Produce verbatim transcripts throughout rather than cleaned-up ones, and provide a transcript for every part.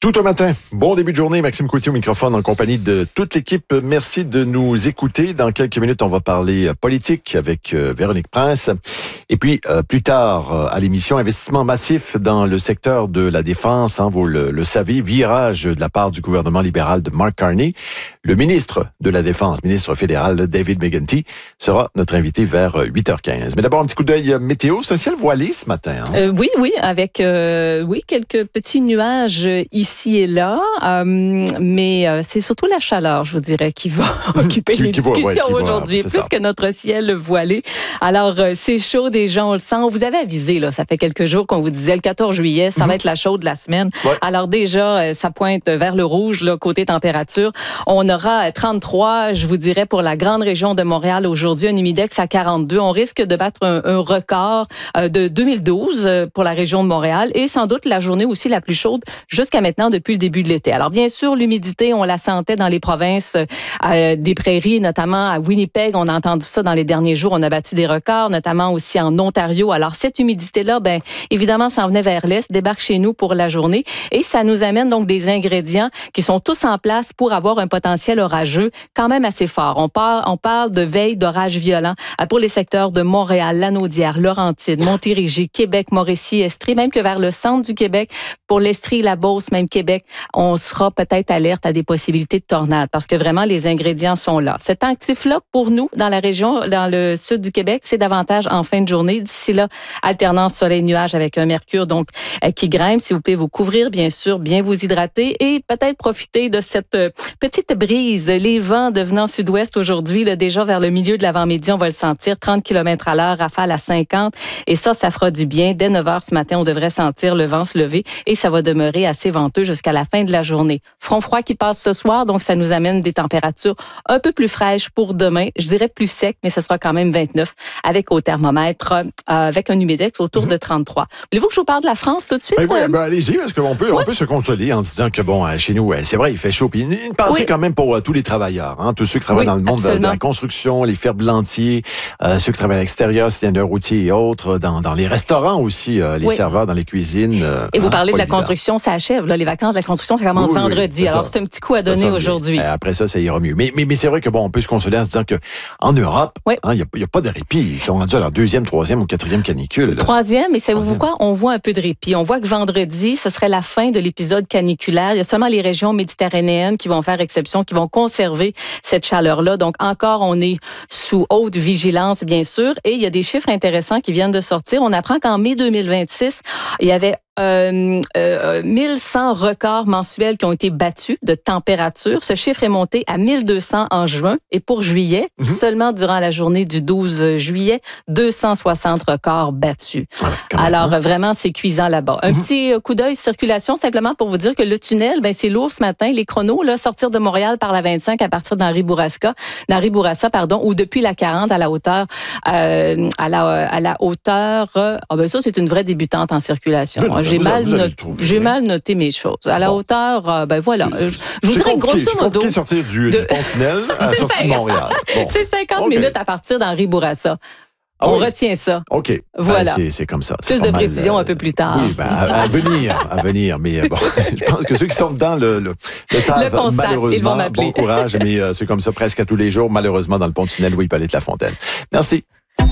Tout un matin. Bon début de journée. Maxime Coutier au microphone en compagnie de toute l'équipe. Merci de nous écouter. Dans quelques minutes, on va parler politique avec euh, Véronique Prince. Et puis, euh, plus tard euh, à l'émission, investissement massif dans le secteur de la défense. Hein, vous le, le savez, virage de la part du gouvernement libéral de Mark Carney. Le ministre de la Défense, ministre fédéral David McGuinty, sera notre invité vers huit heures quinze. Mais d'abord, un petit coup d'œil météo. C'est un ciel voilé ce matin. Hein? Euh, oui, oui, avec euh, oui quelques petits nuages ici et là, euh, mais euh, c'est surtout la chaleur, je vous dirais, qui va occuper qui, les qui discussions va, ouais, aujourd'hui, va, plus ça. que notre ciel voilé. Alors, euh, c'est chaud, des gens, on le sent. On vous avait avisé, là, ça fait quelques jours qu'on vous disait, le quatorze juillet, ça mm-hmm. va être la chaude de la semaine. Ouais. Alors déjà, euh, ça pointe vers le rouge, là, côté température. On aura trente-trois, je vous dirais, pour la grande région de Montréal aujourd'hui, un humidex à quarante-deux. On risque de battre un, un record euh, de deux mille douze euh, pour la région de Montréal et sans doute la journée aussi la plus chaude jusqu'à maintenant depuis le début de l'été. Alors bien sûr, l'humidité, on la sentait dans les provinces euh, des prairies, notamment à Winnipeg. On a entendu ça dans les derniers jours. On a battu des records, notamment aussi en Ontario. Alors cette humidité-là, ben évidemment, s'en venait vers l'est, débarque chez nous pour la journée et ça nous amène donc des ingrédients qui sont tous en place pour avoir un potentiel orageux quand même assez fort. On parle, on parle de veille d'orage violent pour les secteurs de Montréal, Lanaudière, Laurentides, Montérégie, Québec, Mauricie, Estrie, même que vers le centre du Québec, pour l'Estrie, la Beauce, même Québec, on sera peut-être alerte à des possibilités de tornades parce que vraiment les ingrédients sont là. Ce temps actif-là, pour nous, dans la région, dans le sud du Québec, c'est davantage en fin de journée. D'ici là, alternance soleil-nuage avec un mercure donc euh, qui grimpe. Si vous pouvez vous couvrir, bien sûr, bien vous hydrater et peut-être profiter de cette euh, petite brise. Les vents devenant sud-ouest aujourd'hui, là, déjà vers le milieu de l'avant-midi, on va le sentir, trente kilomètres à l'heure, rafale à cinquante. Et ça, ça fera du bien. Dès neuf heures ce matin, on devrait sentir le vent se lever et ça va demeurer assez venteux jusqu'à la fin de la journée. Front froid qui passe ce soir, donc ça nous amène des températures un peu plus fraîches pour demain. Je dirais plus sec, mais ce sera quand même vingt-neuf avec au thermomètre, euh, avec un humidex autour mm-hmm. de trente-trois. Voulez-vous que je vous parle de la France tout de suite? Ben oui, ben allez-y, parce qu'on peut, ouais. on peut se consoler en se disant que bon, chez nous, c'est vrai, il fait chaud. Puis une pensée oui. quand même pour euh, tous les travailleurs, hein, tous ceux qui travaillent oui, dans le monde de, de la construction, les ferblantiers, euh, ceux qui travaillent à l'extérieur, citoyens routiers et autres, dans, dans les restaurants aussi, euh, les oui. serveurs dans les cuisines. Euh, et vous hein, parlez de la construction, ça achève. Là, les vacances de la construction, ça commence oui, oui, vendredi. Oui, c'est Alors, ça. c'est un petit coup à donner aujourd'hui. Après ça, ça ira mieux. Mais, mais, mais c'est vrai que bon, on peut se consoler en se disant qu'en Europe, il oui. n'y a, a pas de répit. Ils sont rendus à leur deuxième, troisième ou quatrième canicule. Là. Troisième, et savez-vous quoi? On voit un peu de répit. On voit que vendredi, ce serait la fin de l'épisode caniculaire. Il y a seulement les régions méditerranéennes qui vont faire exception, qui vont conserver cette chaleur-là. Donc, encore, on est sous haute vigilance, bien sûr. Et il y a des chiffres intéressants qui viennent de sortir. On apprend qu'en mai deux mille vingt-six, il y avait Euh, euh, mille cent records mensuels qui ont été battus de température. Ce chiffre est monté à mille deux cents en juin. Et pour juillet, mm-hmm. seulement durant la journée du douze juillet, deux cent soixante records battus. Ah, Alors, même. vraiment, c'est cuisant là-bas. Un mm-hmm. petit coup d'œil circulation, simplement pour vous dire que le tunnel, ben c'est lourd ce matin. Les chronos, là, sortir de Montréal par la vingt-cinq à partir d'Henri Bourassa, d'Henri Bourassa, pardon, ou depuis la quarante à la hauteur, euh, à la, à la hauteur, euh, oh ben ça, c'est une vraie débutante en circulation. Bien, J'ai, vous mal, vous not- j'ai mal noté mes choses. À la bon. hauteur, euh, ben voilà. Je, je vous dirais grosso modo. C'est compliqué de sortir du, de... du pont-tunnel à la sortie de Montréal. Bon. C'est cinquante okay. minutes à partir d'Henri Bourassa. Ah On oui. retient ça. OK. Voilà. Ah, c'est, c'est comme ça. C'est Plus de mal, précision euh, un peu plus tard. Oui, ben, à, à venir, à venir. Mais bon, je pense que ceux qui sont dedans le, le, le savent, le constat, malheureusement. Bon courage, mais euh, c'est comme ça presque à tous les jours, malheureusement, dans le pont-tunnel Louis-Hippolyte Lafontaine. Merci.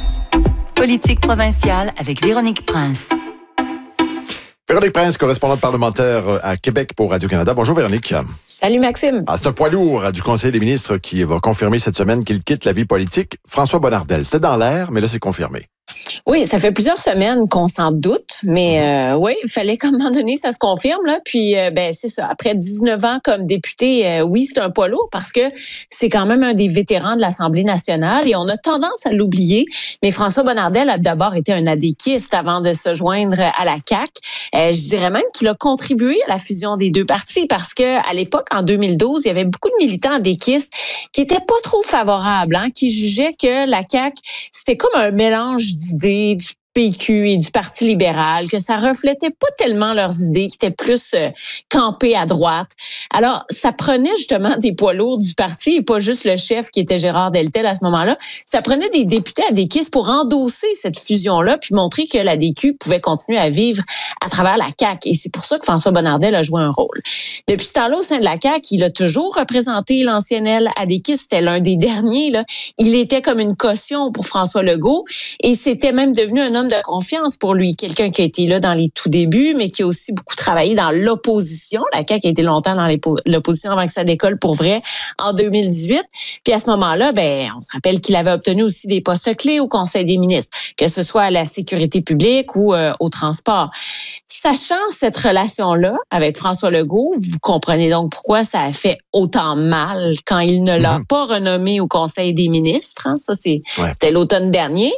Politique provinciale avec Véronique Prince. Véronique Prince, correspondante parlementaire à Québec pour Radio-Canada. Bonjour Véronique. Salut Maxime. Ah, c'est un poids lourd du Conseil des ministres qui va confirmer cette semaine qu'il quitte la vie politique. François Bonnardel, c'était dans l'air, mais là c'est confirmé. Oui, ça fait plusieurs semaines qu'on s'en doute, mais euh, oui, il fallait qu'à un moment donné, ça se confirme. Là. Puis, euh, ben c'est ça. Après dix-neuf ans comme député, euh, oui, c'est un poids lourd parce que c'est quand même un des vétérans de l'Assemblée nationale et on a tendance à l'oublier. Mais François Bonnardel a d'abord été un adéquiste avant de se joindre à la C A Q. Euh, je dirais même qu'il a contribué à la fusion des deux partis parce que à l'époque, en deux mille douze, il y avait beaucoup de militants adéquistes qui étaient pas trop favorables, hein, qui jugeaient que la C A Q, c'était comme un mélange d'idées, du P Q et du Parti libéral, que ça reflétait pas tellement leurs idées, qui étaient plus euh, campées à droite. Alors, ça prenait justement des poids lourds du parti et pas juste le chef qui était Gérard Deltel à ce moment-là. Ça prenait des députés à D Q pour endosser cette fusion-là puis montrer que la D Q pouvait continuer à vivre à travers la C A Q. Et c'est pour ça que François Bonnardel a joué un rôle. Depuis ce temps-là, au sein de la C A Q, il a toujours représenté l'ancienne aile à D Q. C'était l'un des derniers, là. Il était comme une caution pour François Legault et c'était même devenu un homme de confiance pour lui. Quelqu'un qui a été là dans les tout débuts, mais qui a aussi beaucoup travaillé dans l'opposition. La C A Q a été longtemps dans l'opposition avant que ça décolle pour vrai en deux mille dix-huit. Puis à ce moment-là, ben, on se rappelle qu'il avait obtenu aussi des postes clés au Conseil des ministres, que ce soit à la sécurité publique ou euh, au transport. Sachant cette relation-là avec François Legault, vous comprenez donc pourquoi ça a fait autant mal quand il ne l'a mmh. pas renommé au Conseil des ministres. Hein. Ça, c'est, ouais. c'était l'automne dernier.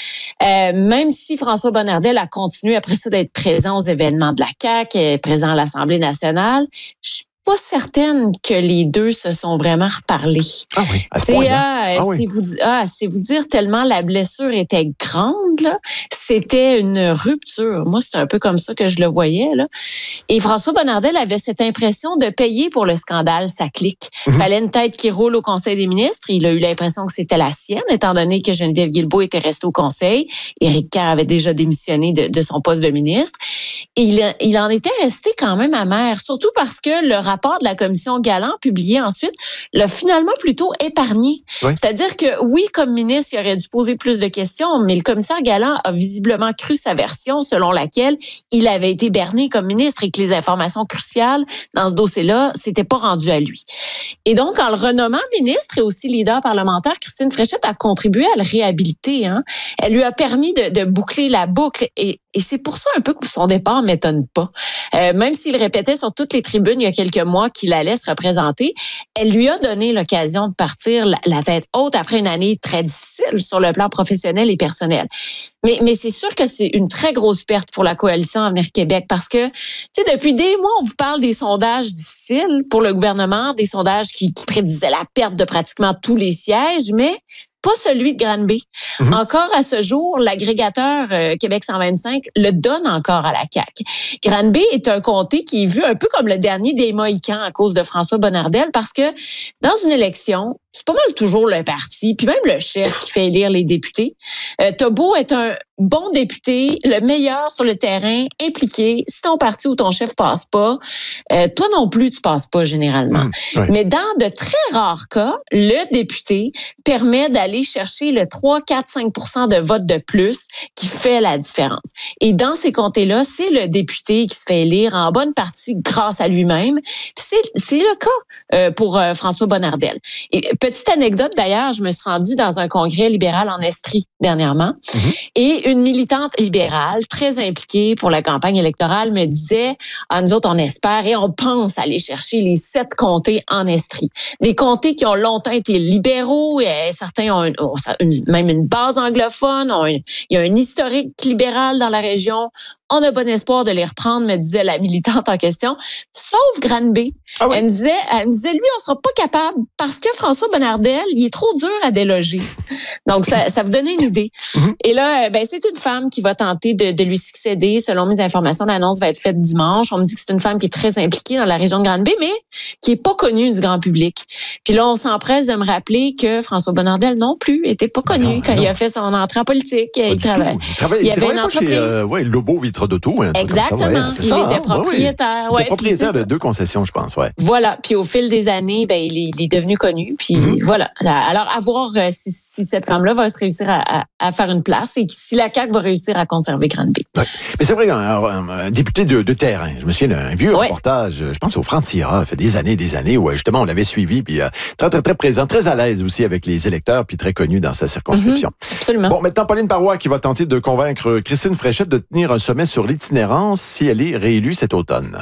Euh, même si François Bonnardel a continué après ça d'être présent aux événements de la C A Q, présent à l'Assemblée nationale, je pas certaine que les deux se sont vraiment reparlés. Ah oui, à ce c'est, point, ah, ah, oui. c'est, vous, ah, c'est vous dire tellement la blessure était grande, là. C'était une rupture. Moi, c'est un peu comme ça que je le voyais, là. Et François Bonnardel avait cette impression de payer pour le scandale, sa clique. Il mm-hmm. fallait une tête qui roule au Conseil des ministres. Il a eu l'impression que c'était la sienne, étant donné que Geneviève Guilbeault était restée au Conseil. Éric Kerr avait déjà démissionné de, de son poste de ministre. Et il, il en était resté quand même amer, surtout parce que le rapport de la commission Galland, publié ensuite, l'a finalement plutôt épargné. Oui. C'est-à-dire que, oui, comme ministre, il aurait dû poser plus de questions, mais le commissaire Galland a visiblement cru sa version selon laquelle il avait été berné comme ministre et que les informations cruciales dans ce dossier-là s'étaient pas rendues à lui. Et donc, en le renommant ministre et aussi leader parlementaire, Christine Fréchette a contribué à le réhabiliter. Hein. Elle lui a permis de, de boucler la boucle et Et c'est pour ça un peu que son départ m'étonne pas. Euh, même s'il répétait sur toutes les tribunes il y a quelques mois qu'il allait se représenter, elle lui a donné l'occasion de partir la, la tête haute après une année très difficile sur le plan professionnel et personnel. Mais, mais c'est sûr que c'est une très grosse perte pour la coalition Avenir Québec parce que, tu sais, depuis des mois, on vous parle des sondages difficiles pour le gouvernement, des sondages qui, qui prédisaient la perte de pratiquement tous les sièges, mais pas celui de Granby. Mm-hmm. Encore à ce jour, l'agrégateur euh, Québec cent vingt-cinq le donne encore à la C A Q. Granby est un comté qui est vu un peu comme le dernier des Mohicans à cause de François Bonnardel parce que dans une élection, c'est pas mal toujours le parti, puis même le chef qui fait élire les députés. Euh, t'as beau être un bon député, le meilleur sur le terrain, impliqué. Si ton parti ou ton chef passe pas, euh, toi non plus, tu passes pas généralement. Mmh, oui. Mais dans de très rares cas, le député permet d'aller chercher le trois, quatre, cinq pour cent de votes de plus qui fait la différence. Et dans ces comtés-là, c'est le député qui se fait élire en bonne partie grâce à lui-même. Puis c'est, c'est le cas euh, pour euh, François Bonnardel. Et petite anecdote d'ailleurs, je me suis rendue dans un congrès libéral en Estrie dernièrement. Mmh. Et une militante libérale très impliquée pour la campagne électorale me disait, ah, nous autres, on espère et on pense aller chercher les sept comtés en Estrie. Des comtés qui ont longtemps été libéraux, et certains ont, une, ont une, même une base anglophone, ont une, il y a un historique libéral dans la région. On a bon espoir de les reprendre, me disait la militante en question, sauf Granby. Ah oui. Elle me disait, elle me disait, lui, on sera pas capable parce que François Bonnardel, il est trop dur à déloger. Donc, ça, ça vous donne une idée. Mm-hmm. Et là, ben, c'est une femme qui va tenter de, de lui succéder. Selon mes informations, l'annonce va être faite dimanche. On me dit que c'est une femme qui est très impliquée dans la région de Granby, mais qui est pas connue du grand public. Puis là, on s'empresse de me rappeler que François Bonnardel non plus était pas connu non, quand non. il a fait son entrée en politique. Il, trava... il, travaille, il, il avait une entreprise. Chez, euh, ouais, Lobo Vitre d'Auto. Hein, exactement. Ouais, il ça, était hein? propriétaire. Il ouais, était propriétaire de deux concessions, je pense. Ouais. Voilà. Puis au fil des années, ben, il, est, il est devenu connu. Puis mm-hmm. voilà. Alors, à voir euh, si, si cette femme-là va se réussir à, à, à faire une place et si la C A Q va réussir à conserver Granby. Ouais. Mais c'est vrai, un, un, un député de, de terrain. Je me souviens d'un vieux ouais. reportage, je pense au Franc-Tireur, ça fait des années, des années, où justement on l'avait suivi, puis euh, très, très, très présent, très à l'aise aussi avec les électeurs, puis très connu dans sa circonscription. Mm-hmm. Absolument. Bon, maintenant, Pauline Marois qui va tenter de convaincre Christine Fréchette de tenir un sommet sur l'itinérance si elle est réélue cet automne.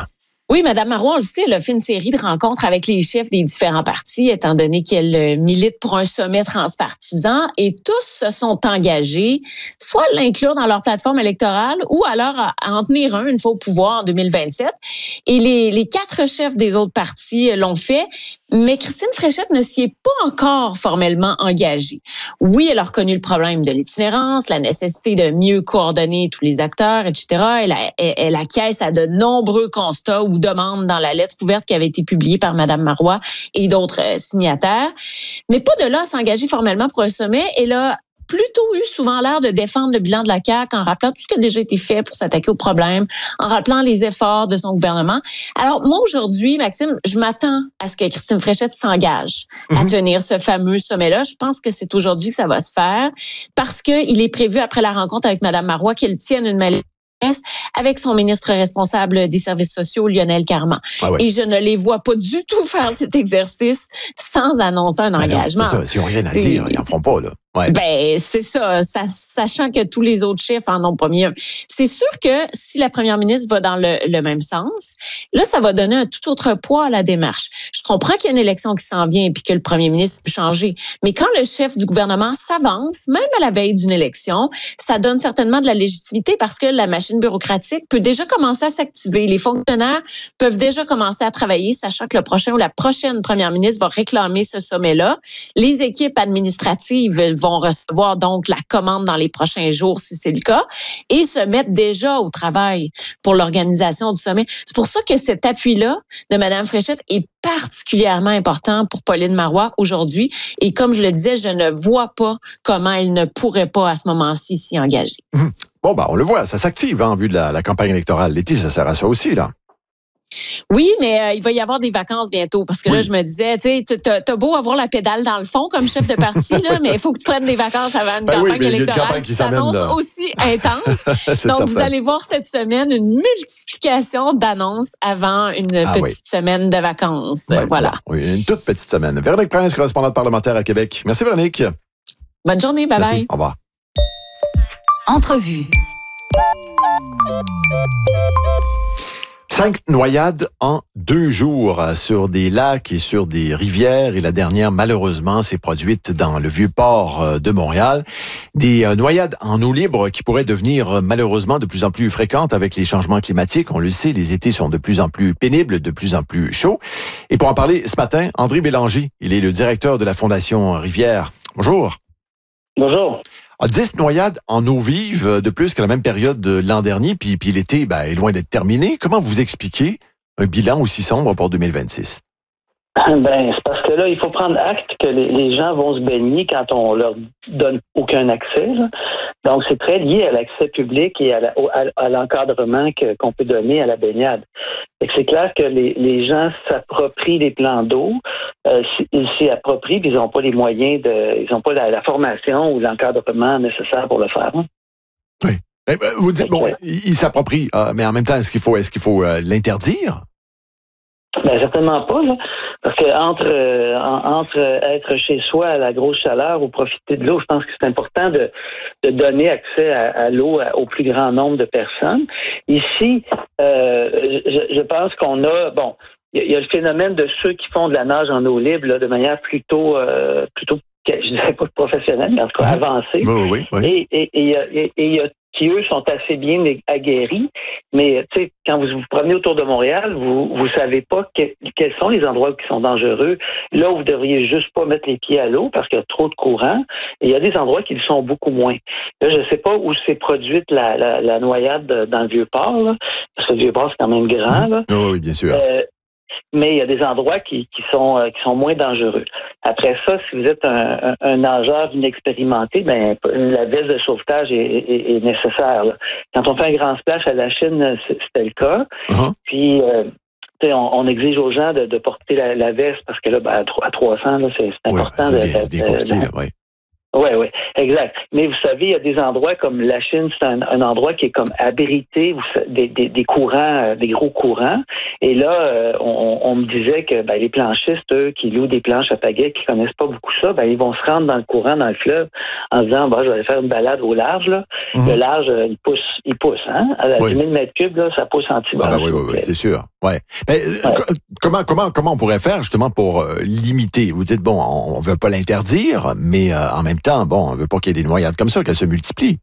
Oui, Mme Marois, on le sait, elle a fait une série de rencontres avec les chefs des différents partis, étant donné qu'elle milite pour un sommet transpartisan, et tous se sont engagés, soit à l'inclure dans leur plateforme électorale, ou alors à, à en tenir un une fois au pouvoir en deux mille vingt-sept. Et les, les quatre chefs des autres partis l'ont fait, mais Christine Fréchette ne s'y est pas encore formellement engagée. Oui, elle a reconnu le problème de l'itinérance, la nécessité de mieux coordonner tous les acteurs, et cetera. Elle, a, elle, elle acquiesce à de nombreux constats ou demandes dans la lettre ouverte qui avait été publiée par Mme Marois et d'autres euh, signataires. Mais pas de là à s'engager formellement pour un sommet. Elle a plutôt eu souvent l'air de défendre le bilan de la C A Q en rappelant tout ce qui a déjà été fait pour s'attaquer au problème, en rappelant les efforts de son gouvernement. Alors, moi, aujourd'hui, Maxime, je m'attends à ce que Christine Fréchette s'engage mm-hmm. à tenir ce fameux sommet-là. Je pense que c'est aujourd'hui que ça va se faire parce qu'il est prévu, après la rencontre avec Mme Marois, qu'elle tienne une maladie avec son ministre responsable des services sociaux, Lionel Carman. Ah ouais. Et je ne les vois pas du tout faire cet exercice sans annoncer un ben engagement. Non, c'est ça. S'ils n'ont rien à dire, ils n'en feront pas, là. Ouais. Ben, c'est ça, ça, sachant que tous les autres chefs en ont pas mis un. C'est sûr que si la première ministre va dans le, le même sens, là, ça va donner un tout autre poids à la démarche. Je comprends qu'il y a une élection qui s'en vient et puis que le premier ministre peut changer. Mais quand le chef du gouvernement s'avance, même à la veille d'une élection, ça donne certainement de la légitimité parce que la machine bureaucratique peut déjà commencer à s'activer. Les fonctionnaires peuvent déjà commencer à travailler, sachant que le prochain ou la prochaine première ministre va réclamer ce sommet-là. Les équipes administratives vont recevoir donc la commande dans les prochains jours, si c'est le cas, et se mettre déjà au travail pour l'organisation du sommet. C'est pour ça que cet appui-là de Mme Fréchette est particulièrement important pour Pauline Marois aujourd'hui. Et comme je le disais, je ne vois pas comment elle ne pourrait pas à ce moment-ci s'y engager. Mmh. Bon, ben, on le voit, ça s'active hein, en vue de la, la campagne électorale. L'été, ça sert à ça aussi, là. Oui, mais euh, il va y avoir des vacances bientôt parce que oui. là, je me disais, tu sais, t'as, t'as beau avoir la pédale dans le fond comme chef de parti, là, mais il faut que tu prennes des vacances avant une ben campagne oui, électorale qui s'annonce là. aussi intense. Donc, certain. Vous allez voir cette semaine une multiplication d'annonces avant une ah, petite oui. semaine de vacances. Ouais, voilà. Oui, une toute petite semaine. Véronique Prince, correspondante parlementaire à Québec. Merci, Véronique. Bonne journée. Bye Merci. bye. Au revoir. Entrevue. Cinq noyades en deux jours sur des lacs et sur des rivières. Et la dernière, malheureusement, s'est produite dans le Vieux-Port de Montréal. Des noyades en eau libre qui pourraient devenir malheureusement de plus en plus fréquentes avec les changements climatiques. On le sait, les étés sont de plus en plus pénibles, de plus en plus chauds. Et pour en parler ce matin, André Bélanger, il est le directeur de la Fondation Rivière. Bonjour. Bonjour. dix noyades en eau vive de plus que la même période de l'an dernier, puis, puis l'été ben, est loin d'être terminé. Comment vous expliquez un bilan aussi sombre pour deux mille vingt-six? Ben, c'est parce que là, il faut prendre acte que les, les gens vont se baigner quand on leur donne aucun accès. Là. Donc, c'est très lié à l'accès public et à, la, à, à l'encadrement que, qu'on peut donner à la baignade. Fait que c'est clair que les, les gens s'approprient les plans d'eau. Euh, ils s'y approprient, puis ils n'ont pas les moyens de, ils n'ont pas la, la formation ou l'encadrement nécessaire pour le faire. Hein. Oui. Vous dites, bon, ils s'approprient, mais en même temps, est-ce qu'il faut, est-ce qu'il faut euh, l'interdire? Ben certainement pas, là. Parce que entre euh, entre être chez soi à la grosse chaleur ou profiter de l'eau, je pense que c'est important de, de donner accès à, à l'eau à, au plus grand nombre de personnes. Ici, euh, je, je pense qu'on a bon, il y, y a le phénomène de ceux qui font de la nage en eau libre là, de manière plutôt euh, plutôt je dirais pas professionnelle, mais en tout cas avancée. Oui, oui, oui. Et et et il y a qui, eux, sont assez bien aguerris. Mais, tu sais, quand vous vous promenez autour de Montréal, vous vous savez pas que, quels sont les endroits qui sont dangereux. Là où vous devriez juste pas mettre les pieds à l'eau parce qu'il y a trop de courant. Et il y a des endroits qui le sont beaucoup moins. Là, je sais pas où s'est produite la, la, la noyade dans le Vieux-Port, là, parce que le Vieux-Port, c'est quand même grand, là. Oh, oui, bien sûr. Euh, mais il y a des endroits qui, qui sont euh, qui sont moins dangereux. Après ça, si vous êtes un, un, un nageur inexpérimenté, ben la veste de sauvetage est, est, est nécessaire. Là. Quand on fait un grand splash à la Chine, c'était le cas. Uh-huh. Puis euh, on, on exige aux gens de, de porter la, la veste parce que là, ben, à trois cents, là, c'est, c'est important. Ouais, c'est bien, bien compliqué, oui. Oui, oui, exact. Mais vous savez, il y a des endroits comme la Chine, c'est un, un endroit qui est comme abrité vous savez, des, des, des courants, des gros courants. Et là, euh, on, on me disait que ben, les planchistes, eux, qui louent des planches à pagaie, qui connaissent pas beaucoup ça, ben ils vont se rendre dans le courant, dans le fleuve, en disant, bah, je vais aller faire une balade au large. Là. Mm-hmm. Le large, il pousse, il pousse, hein. À oui. dix mille mètres cubes, là, ça pousse en petit ah, ben, oui, oui, oui, c'est sûr. Ouais. Mais, ouais. Comment, comment, comment on pourrait faire justement pour euh, limiter? Vous dites, bon, on ne veut pas l'interdire, mais euh, en même temps, bon, on ne veut pas qu'il y ait des noyades comme ça, qu'elles se multiplient.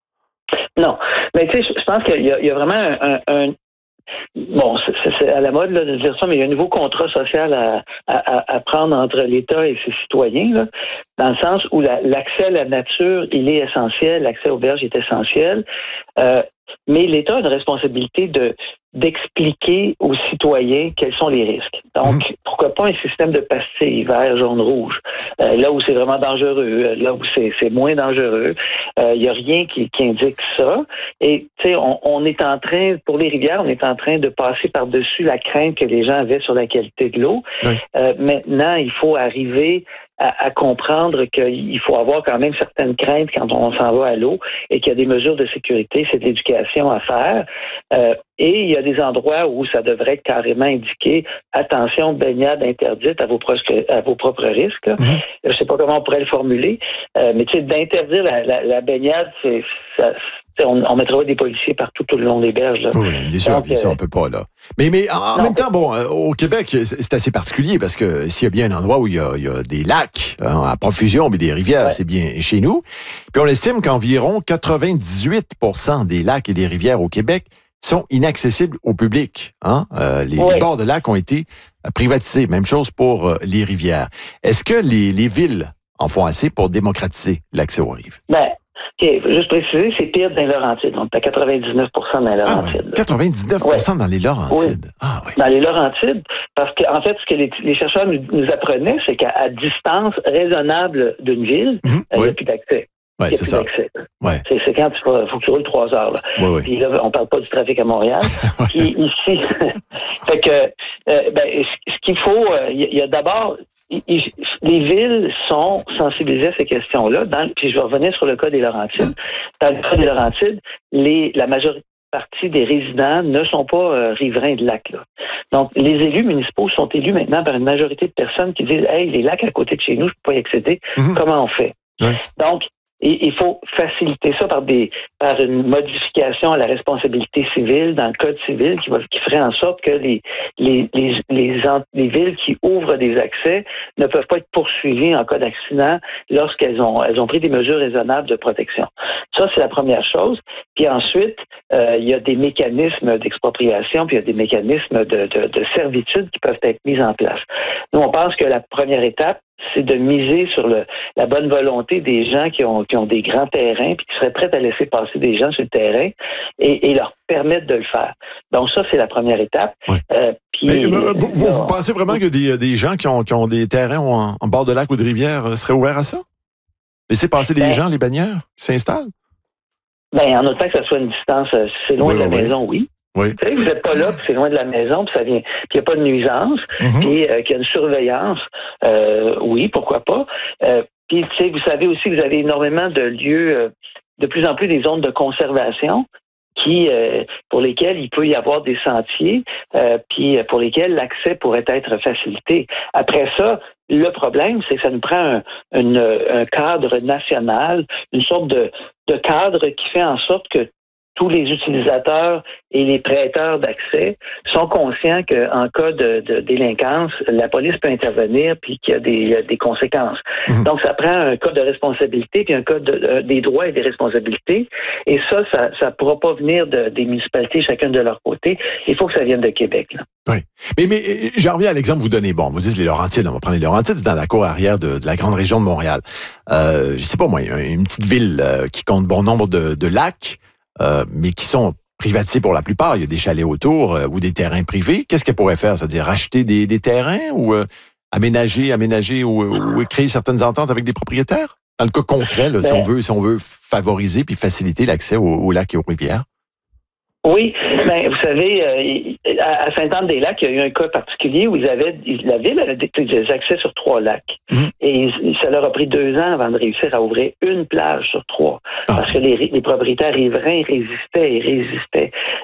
Non. Mais tu sais, je pense qu'il y a, il y a vraiment un... un Bon, c'est, c'est à la mode là, de dire ça, mais il y a un nouveau contrat social à, à, à prendre entre l'État et ses citoyens, là, dans le sens où la, l'accès à la nature, il est essentiel, l'accès aux berges est essentiel, euh, mais l'État a une responsabilité de d'expliquer aux citoyens quels sont les risques. Donc, mmh. pourquoi pas un système de pastilles vert, jaune, rouge, euh, là où c'est vraiment dangereux, là où c'est, c'est moins dangereux. Il euh, n'y a rien qui, qui indique ça. Et, tu sais, on, on est en train, pour les rivières, on est en train de passer par-dessus la crainte que les gens avaient sur la qualité de l'eau. Oui. Euh, maintenant, il faut arriver à, à comprendre qu'il faut avoir quand même certaines craintes quand on s'en va à l'eau et qu'il y a des mesures de sécurité, c'est de l'éducation à faire. Euh, et il y a des endroits où ça devrait être carrément indiqué « Attention, baignade interdite à vos, pro- à vos propres risques. Mm-hmm. » Je ne sais pas comment on pourrait le formuler, euh, mais tu sais, d'interdire la, la, la baignade, c'est... Ça, On, on mettra des policiers partout tout le long des berges. Là. Oui, bien sûr, Donc, bien sûr, on ne peut pas, là. Mais, mais en, en même temps, bon, euh, au Québec, c'est assez particulier parce que s'il y a bien un endroit où il y a, il y a des lacs hein, à profusion, mais des rivières, ouais. c'est bien chez nous. Puis on estime qu'environ quatre-vingt-dix-huit pour cent des lacs et des rivières au Québec sont inaccessibles au public. Hein? Euh, les, ouais. les bords de lacs ont été privatisés. Même chose pour euh, les rivières. Est-ce que les, les villes en font assez pour démocratiser l'accès aux rives? Ben, Okay, juste préciser, c'est pire dans les Laurentides. Donc, t'as quatre-vingt-dix-neuf pour cent dans les Laurentides. Ah ouais, quatre-vingt-dix-neuf pour cent ouais. dans les Laurentides. Oui. Ah, oui. Dans les Laurentides, parce qu'en en fait, ce que les, les chercheurs nous, nous apprenaient, c'est qu'à à distance raisonnable d'une ville, il mm-hmm. n'y oui. a plus d'accès. Oui, c'est ça. Ouais. C'est, c'est quand il faut, faut que tu roules trois heures. Là. Oui, oui. Puis là, on parle pas du trafic à Montréal. Puis ici, fait que, euh, ben, ce qu'il faut, il euh, y, y a d'abord... Les villes sont sensibilisées à ces questions-là. Dans, puis je vais revenir sur le cas des Laurentides. Dans le cas des Laurentides, les, la majorité partie des résidents ne sont pas euh, riverains de lacs. Là. Donc, les élus municipaux sont élus maintenant par une majorité de personnes qui disent « Hey, les lacs à côté de chez nous, je ne peux pas y accéder. Mm-hmm. Comment on fait? Ouais. » Donc, Et il faut faciliter ça par des par une modification à la responsabilité civile dans le code civil qui va qui ferait en sorte que les les les les, les villes qui ouvrent des accès ne peuvent pas être poursuivies en cas d'accident lorsqu'elles ont elles ont pris des mesures raisonnables de protection. Ça, c'est la première chose. Puis ensuite, euh, il y a des mécanismes d'expropriation, puis il y a des mécanismes de, de, de servitude qui peuvent être mis en place. Nous, on pense que la première étape, c'est de miser sur le, la bonne volonté des gens qui ont, qui ont des grands terrains puis qui seraient prêts à laisser passer des gens sur le terrain et, et leur permettre de le faire. Donc ça, c'est la première étape. Ouais. Euh, puis, Mais, euh, vous, vous, vous pensez vraiment que des, des gens qui ont, qui ont des terrains en, en bord de lac ou de rivière seraient ouverts à ça? Laisser passer les ben, gens, les bannières, qui s'installent? Bien, en autant que ça soit une distance, c'est loin oui, de la oui. maison, oui. Oui. Vous vous n'êtes pas là, puis c'est loin de la maison, puis ça vient, puis il n'y a pas de nuisance, mm-hmm. puis euh, qu'il y a une surveillance, euh, oui, pourquoi pas. Euh, puis, tu sais, vous savez aussi que vous avez énormément de lieux, euh, de plus en plus des zones de conservation, qui, euh, pour lesquels il peut y avoir des sentiers, euh, puis pour lesquels l'accès pourrait être facilité. Après ça, le problème, c'est que ça nous prend un, une, un cadre national, une sorte de, de cadre qui fait en sorte que tous les utilisateurs et les prêteurs d'accès sont conscients qu'en cas de, de délinquance, la police peut intervenir puis qu'il y a des, il y a des conséquences. Mmh. Donc, ça prend un code de responsabilité puis un code de, euh, des droits et des responsabilités. Et ça, ça ne pourra pas venir de, des municipalités chacune de leur côté. Il faut que ça vienne de Québec. Là. Oui. Mais, mais j'en reviens à l'exemple que vous donnez. Bon, vous dites les Laurentides. On va prendre les Laurentides. C'est dans la cour arrière de, de la grande région de Montréal. Euh, je sais pas moi, une petite ville euh, qui compte bon nombre de, de lacs. Euh, mais qui sont privatisés pour la plupart. Il y a des chalets autour euh, ou des terrains privés. Qu'est-ce qu'elle pourrait faire? C'est-à-dire racheter des, des terrains ou euh, aménager, aménager ou, ou créer certaines ententes avec des propriétaires? Dans le cas concret, là, ben, si on veut, si on veut favoriser puis faciliter l'accès aux, aux lacs et aux rivières. Oui, ben vous savez, euh, à Sainte-Anne-des-Lacs, il y a eu un cas particulier où ils avaient, la ville avait des accès sur trois lacs. Mmh. Et ça leur a pris deux ans avant de réussir à ouvrir une plage sur trois. Ah. Parce que les, les propriétaires riverains résistaient et résistaient.